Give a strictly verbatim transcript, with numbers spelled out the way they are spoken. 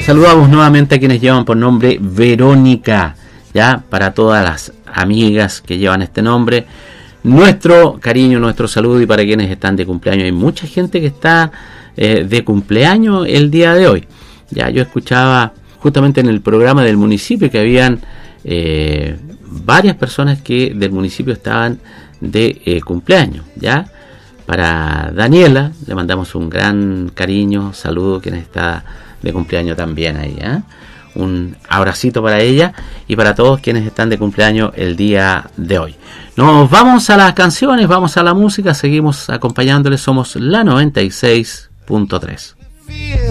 Saludamos nuevamente a quienes llevan por nombre Verónica, ya, para todas las amigas que llevan este nombre, nuestro cariño, nuestro saludo, y para quienes están de cumpleaños. Hay mucha gente que está eh, de cumpleaños el día de hoy. Ya, yo escuchaba justamente en el programa del municipio que habían eh, varias personas que del municipio estaban de eh, cumpleaños, ya. Para Daniela le mandamos un gran cariño, saludo, quien está de cumpleaños también ahí, ¿eh? Un abracito para ella y para todos quienes están de cumpleaños el día de hoy. Nos vamos a las canciones, vamos a la música, seguimos acompañándoles, somos la noventa y seis punto tres.